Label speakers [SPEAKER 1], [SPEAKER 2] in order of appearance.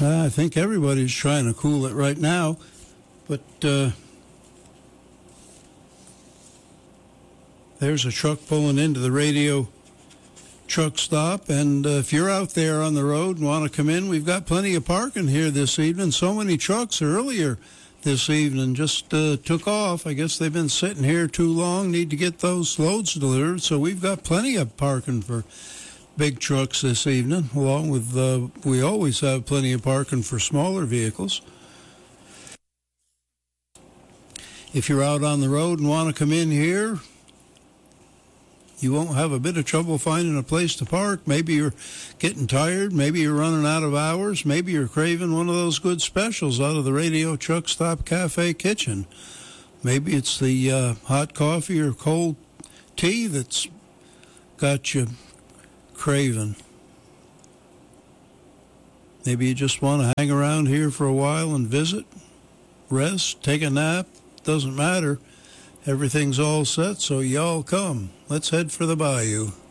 [SPEAKER 1] I think everybody's trying to cool it right now, but there's a truck pulling into the radio truck stop, and if you're out there on the road and want to come in, we've got plenty of parking here this evening. So many trucks earlier this evening just took off. I guess they've been sitting here too long, need to get those loads delivered, so we've got plenty of parking for big trucks this evening, along with we always have plenty of parking for smaller vehicles. If you're out on the road and want to come in here, you won't have a bit of trouble finding a place to park. Maybe you're getting tired. Maybe you're running out of hours. Maybe you're craving one of those good specials out of the Radio Truck Stop Cafe kitchen. Maybe it's the hot coffee or cold tea that's got you craving. Maybe you just want to hang around here for a while and visit, rest, take a nap. Doesn't matter. Everything's all set, so y'all come. Let's head for the bayou.